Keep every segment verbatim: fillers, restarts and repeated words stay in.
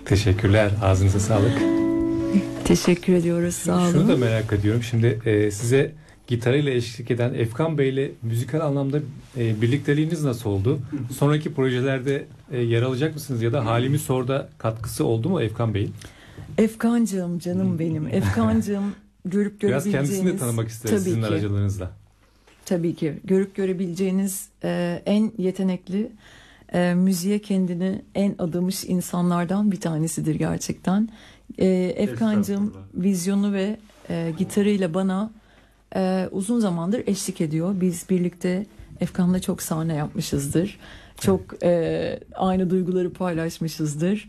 Teşekkürler. Ağzınıza sağlık. Teşekkür ediyoruz. Sağ olun. Şunu da merak ediyorum. Şimdi e, size gitarıyla eşlik eden Efkan Bey ile müzikal anlamda e, birlikteliğiniz nasıl oldu? Sonraki projelerde e, yer alacak mısınız ya da Halimi Sor'da katkısı oldu mu Efkan Bey'in? Efkancığım, canım benim. Efkancığım, görüp Biraz görebileceğiniz... kendisini de tanımak isteriz tabii sizin ki, aracılığınızla. Tabii ki. Görüp görebileceğiniz e, en yetenekli, e, müziğe kendini en adamış insanlardan bir tanesidir gerçekten. E, Efkancığım vizyonu ve e, gitarıyla bana e, uzun zamandır eşlik ediyor. Biz birlikte Efkan'la çok sahne yapmışızdır. Çok e, aynı duyguları paylaşmışızdır.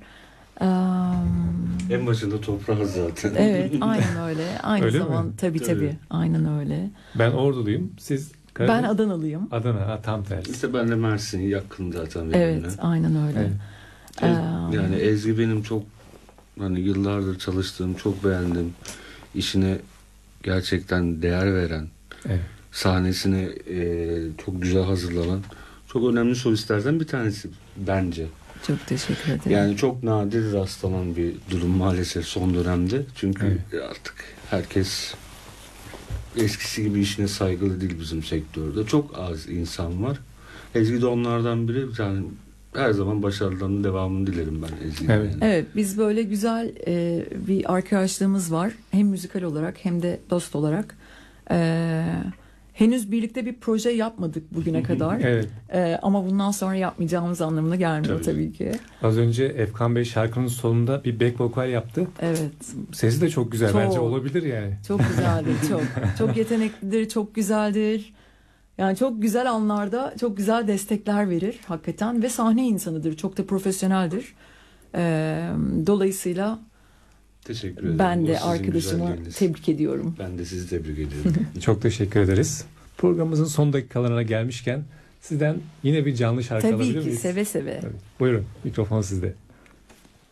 Um, En başında toprağı zaten. Evet, aynen öyle. Aynı Öyle zaman mi? tabii, tabii tabii aynen öyle. Ben Orduluyum. Siz Karadeniz? Ben Adanalıyım. Adana, ha, tam tersi. İşte ben de Mersin, yakın zaten birbirine. Evet, aynen öyle. Evet. Ez- yani Ezgi benim çok hani yıllardır çalıştığım, çok beğendim. İşine gerçekten değer veren, Evet. sahnesini e, çok güzel hazırlanan çok önemli solistlerden bir tanesi bence. Çok teşekkür ederim. Yani çok nadir rastlanan bir durum maalesef son dönemde. Çünkü Evet. artık herkes eskisi gibi işine saygılı değil bizim sektörde. Çok az insan var. Ezgi de onlardan biri. Yani her zaman başarılarının devamını dilerim ben Ezgi'ye. Evet. Yani. Evet, biz böyle güzel e, bir arkadaşlığımız var. Hem müzikal olarak hem de dost olarak. E, henüz birlikte bir proje yapmadık bugüne kadar. Evet. E, ama bundan sonra yapmayacağımız anlamına gelmiyor Tabii. tabii ki. Az önce Efkan Bey şarkının sonunda bir back vokal yaptı. Evet. Sesi de çok güzel Çok. bence, olabilir yani. Çok güzeldir, çok. Çok yeteneklidir, çok güzeldir. Yani çok güzel anlarda çok güzel destekler verir hakikaten ve sahne insanıdır. Çok da profesyoneldir. Ee, dolayısıyla Teşekkür ederim. ben Bu de sizin arkadaşımı güzelliğiniz. tebrik ediyorum. Ben de sizi tebrik ediyorum. Çok teşekkür ederiz. Programımızın son dakikalarına gelmişken sizden yine bir canlı şarkı Tabii alabilir ki, miyiz? seve seve. Tabii. Buyurun, mikrofon sizde.